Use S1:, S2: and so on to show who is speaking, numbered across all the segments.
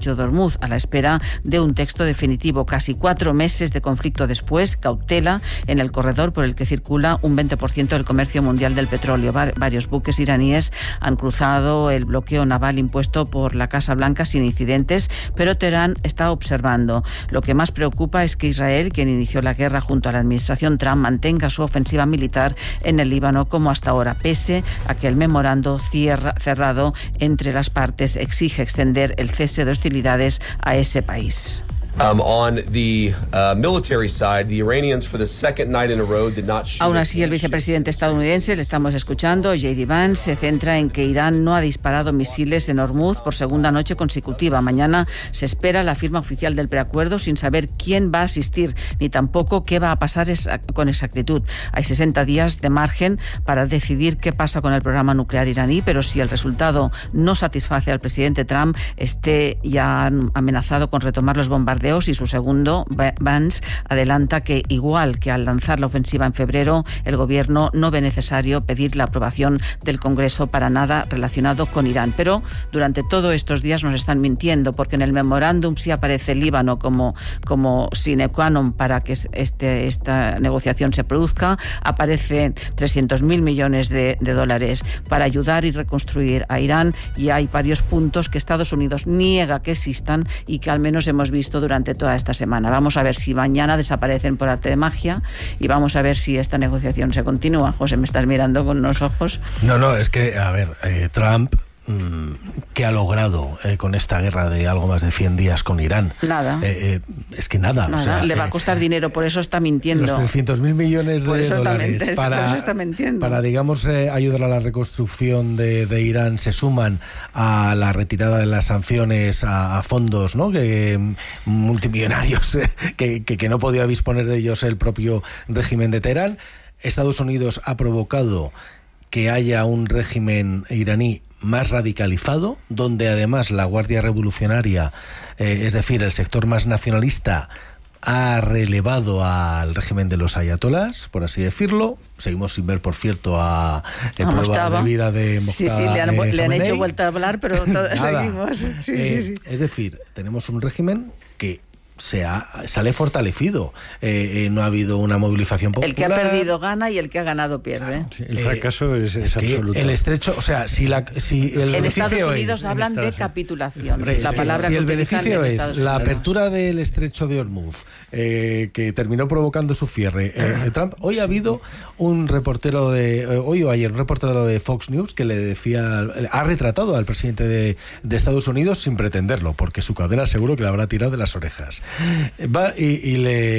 S1: estrecho de Hormuz, a la espera de un texto definitivo. Casi 4 meses de conflicto después, cautela en el corredor por el que circula un 20% del comercio mundial del petróleo. Varios buques iraníes han cruzado el bloqueo naval impuesto por la Casa Blanca sin incidentes, pero Teherán está observando. Lo que más preocupa es que Israel, quien inició la guerra junto a la administración Trump, mantenga su ofensiva militar en el Líbano como hasta ahora, pese a que el memorando cerrado entre las partes exige extender el cese de hostilidades a ese país.
S2: On the military side, the Iranians for the second night in a row did not shoot.
S1: Aún así, el vicepresidente estadounidense, le estamos escuchando, J.D. Vance, se centra en que Irán no ha disparado misiles en Hormuz por segunda noche consecutiva. Mañana se espera la firma oficial del preacuerdo sin saber quién va a asistir ni tampoco qué va a pasar con exactitud. Hay 60 días de margen para decidir qué pasa con el programa nuclear iraní, pero si el resultado no satisface al presidente Trump, ya han amenazado con retomar los bombardeos, y su segundo, Vance, adelanta que, igual que al lanzar la ofensiva en febrero, el gobierno no ve necesario pedir la aprobación del Congreso para nada relacionado con Irán. Pero durante todos estos días nos están mintiendo, porque en el memorándum sí aparece el Líbano como sine qua non para que esta negociación se produzca. Aparecen 300.000 millones de dólares para ayudar y reconstruir a Irán, y hay varios puntos que Estados Unidos niega que existan y que al menos hemos visto durante toda esta semana. Vamos a ver si mañana desaparecen por arte de magia, y vamos a ver si esta negociación se continúa. José, me estás mirando con unos ojos.
S3: No, es que, a ver, Trump, ¿qué ha logrado con esta guerra de algo más de 100 días con Irán?
S1: Nada.
S3: Es que nada.
S1: Nada.
S3: O sea,
S1: le va a costar dinero, por eso está mintiendo.
S3: Los 300.000 millones de dólares para, digamos, ayudar a la reconstrucción de Irán se suman a la retirada de las sanciones a fondos, ¿no?, multimillonarios que no podía disponer de ellos el propio régimen de Teherán. Estados Unidos ha provocado que haya un régimen iraní más radicalizado, donde además la Guardia Revolucionaria, es decir, el sector más nacionalista, ha relevado al régimen de los ayatolás, por así decirlo. Seguimos sin ver, por cierto, a prueba de vida de Mokhtar.
S1: Sí, le han hecho vuelta a hablar, pero seguimos. Sí.
S3: Es decir, tenemos un régimen que sale fortalecido. No ha habido una movilización popular.
S1: El que ha perdido gana y el que ha ganado pierde.
S4: Sí, el fracaso es absoluto.
S3: El estrecho, o sea, si el
S1: en Estados Unidos hablan de capitulación. La palabra
S3: si
S1: que
S3: el beneficio es la apertura
S1: de
S3: del estrecho de Hormuz, que terminó provocando su cierre, Trump, hoy ha habido un reportero hoy o ayer, un reportero de Fox News que le decía, ha retratado al presidente de Estados Unidos sin pretenderlo, porque su cadena seguro que le habrá tirado de las orejas. Va y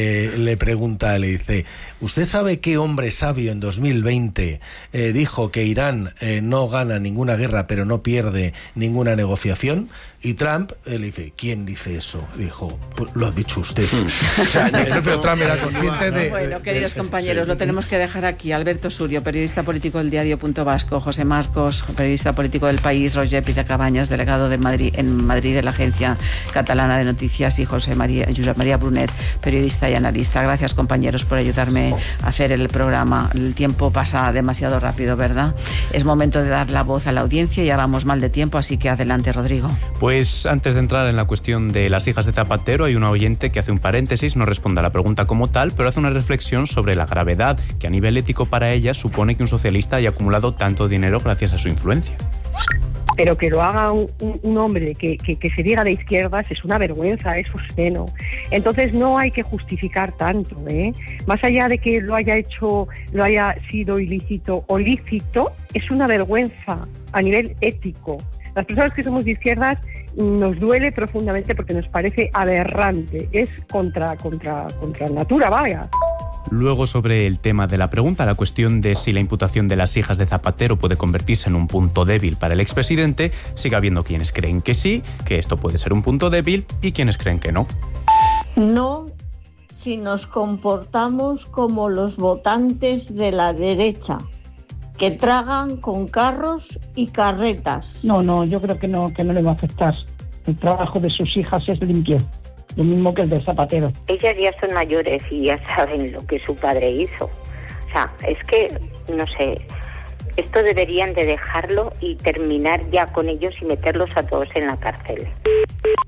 S3: le pregunta, le dice: ¿usted sabe qué hombre sabio en 2020 dijo que Irán no gana ninguna guerra pero no pierde ninguna negociación? Y Trump le dice: ¿quién dice eso? Dijo: pues lo ha dicho usted. O sea, el propio Trump era consciente de...
S1: Bueno, queridos compañeros, lo tenemos que dejar aquí. Alberto Surio, periodista político del diario Punto Vasco; José Marcos, periodista político del País; Roger Pitacabañas, delegado en Madrid de la Agencia Catalana de Noticias; y Josep María Brunet, periodista y analista. Gracias, compañeros, por ayudarme a hacer el programa. El tiempo pasa demasiado rápido, ¿verdad? Es momento de dar la voz a la audiencia. Ya vamos mal de tiempo, así que adelante, Rodrigo.
S5: Pues antes de entrar en la cuestión de las hijas de Zapatero, hay una oyente que hace un paréntesis, no responde a la pregunta como tal, pero hace una reflexión sobre la gravedad que a nivel ético para ella supone que un socialista haya acumulado tanto dinero gracias a su influencia.
S6: Pero que lo haga un hombre que se diga de izquierdas es una vergüenza, es obsceno. Entonces no hay que justificar tanto, ¿eh? Más allá de que lo haya sido ilícito o lícito, es una vergüenza a nivel ético. Las personas que somos de izquierdas nos duele profundamente porque nos parece aberrante, es contra natura, vaya.
S5: Luego, sobre el tema de la pregunta, la cuestión de si la imputación de las hijas de Zapatero puede convertirse en un punto débil para el expresidente, sigue habiendo quienes creen que sí, que esto puede ser un punto débil, y quienes creen que no.
S7: No, si nos comportamos como los votantes de la derecha, que tragan con carros y carretas.
S8: No, yo creo que no le va a afectar. El trabajo de sus hijas es limpio, lo mismo que el de Zapatero.
S9: Ellas ya son mayores y ya saben lo que su padre hizo. O sea, es que, no sé, esto deberían de dejarlo y terminar ya con ellos y meterlos a todos en la cárcel.